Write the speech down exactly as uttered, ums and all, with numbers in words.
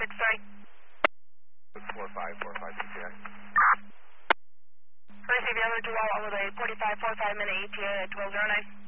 six three. four five four five E T A. Receive the other two all with a forty-five forty-five minute E T A at twelve oh nine.